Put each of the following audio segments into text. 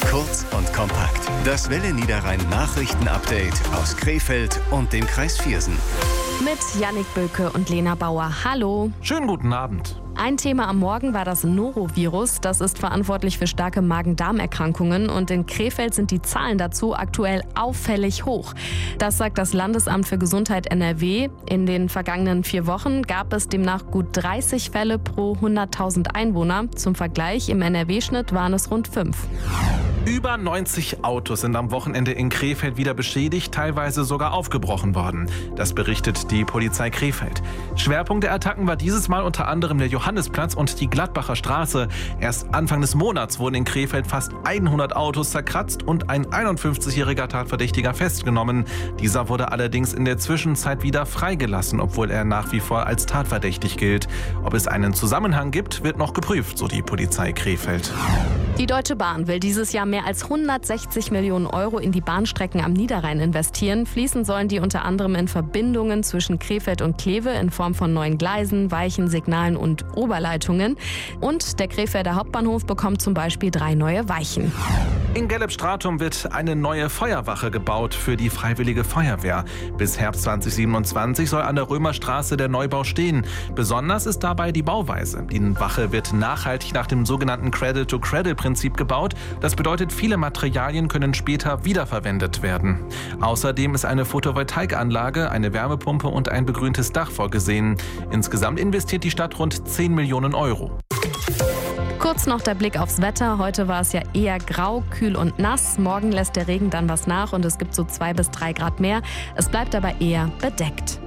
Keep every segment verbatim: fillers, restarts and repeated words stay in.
Kurz und kompakt. Das Welle Niederrhein Nachrichten-Update aus Krefeld und dem Kreis Viersen. Mit Jannik Böke und Lena Bauer. Hallo. Schönen guten Abend. Ein Thema am Morgen war das Norovirus. Das ist verantwortlich für starke Magen-Darm-Erkrankungen. Und in Krefeld sind die Zahlen dazu aktuell auffällig hoch. Das sagt das Landesamt für Gesundheit N R W. In den vergangenen vier Wochen gab es demnach gut dreißig Fälle pro hunderttausend Einwohner. Zum Vergleich, im N R W-Schnitt waren es rund fünf. Über neunzig Autos sind am Wochenende in Krefeld wieder beschädigt, teilweise sogar aufgebrochen worden. Das berichtet die Polizei Krefeld. Schwerpunkt der Attacken war dieses Mal unter anderem der Johannisplatz und die Gladbacher Straße. Erst Anfang des Monats wurden in Krefeld fast hundert Autos zerkratzt und ein einundfünfzigjähriger Tatverdächtiger festgenommen. Dieser wurde allerdings in der Zwischenzeit wieder freigelassen, obwohl er nach wie vor als tatverdächtig gilt. Ob es einen Zusammenhang gibt, wird noch geprüft, so die Polizei Krefeld. Die Deutsche Bahn will dieses Jahr mehr als hundertsechzig Millionen Euro in die Bahnstrecken am Niederrhein investieren. Fließen sollen die unter anderem in Verbindungen zwischen Krefeld und Kleve in Form von neuen Gleisen, Weichen, Signalen und Oberleitungen. Und der Krefelder Hauptbahnhof bekommt zum Beispiel drei neue Weichen. In Gelb-Stratum wird eine neue Feuerwache gebaut für die Freiwillige Feuerwehr. Bis Herbst zwanzig siebenundzwanzig soll an der Römerstraße der Neubau stehen. Besonders ist dabei die Bauweise. Die Wache wird nachhaltig nach dem sogenannten Cradle-to-Cradle-Prinzip gebaut. Das bedeutet, viele Materialien können später wiederverwendet werden. Außerdem ist eine Photovoltaikanlage, eine Wärmepumpe und ein begrüntes Dach vorgesehen. Insgesamt investiert die Stadt rund zehn Millionen Euro. Kurz noch der Blick aufs Wetter. Heute war es ja eher grau, kühl und nass. Morgen lässt der Regen dann was nach und es gibt so zwei bis drei Grad mehr. Es bleibt aber eher bedeckt.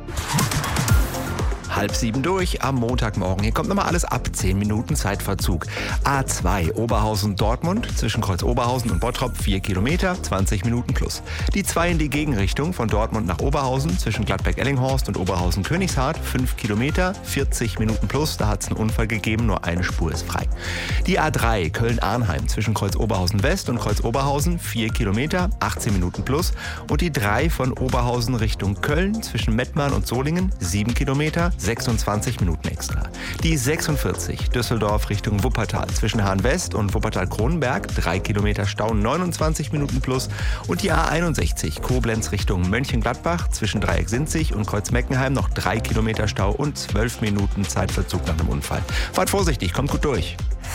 Halb sieben durch am Montagmorgen. Hier kommt nochmal alles ab. zehn Minuten Zeitverzug. A zwei Oberhausen-Dortmund zwischen Kreuz Oberhausen und Bottrop vier Kilometer, zwanzig Minuten plus. Die zwei in die Gegenrichtung von Dortmund nach Oberhausen zwischen Gladbeck-Ellinghorst und Oberhausen-Königshardt fünf Kilometer, vierzig Minuten plus. Da hat es einen Unfall gegeben, nur eine Spur ist frei. Die A drei Köln-Arnheim zwischen Kreuz Oberhausen West und Kreuz Oberhausen vier Kilometer, achtzehn Minuten plus. Und die drei von Oberhausen Richtung Köln zwischen Mettmann und Solingen sieben Kilometer, sechsundzwanzig Minuten extra. Die sechsundvierzig Düsseldorf Richtung Wuppertal zwischen Hahn West und Wuppertal-Kronenberg drei Kilometer Stau, neunundzwanzig Minuten plus. Und die A einundsechzig Koblenz Richtung Mönchengladbach zwischen Dreieck-Sinzig und Kreuz-Meckenheim noch drei Kilometer Stau und zwölf Minuten Zeitverzug nach dem Unfall. Fahrt vorsichtig, kommt gut durch.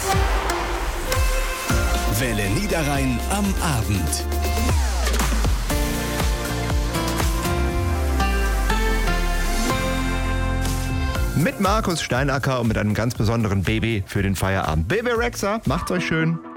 Welle Niederrhein am Abend. Mit Markus Steinacker und mit einem ganz besonderen Baby für den Feierabend. Baby Rexha, macht's euch schön.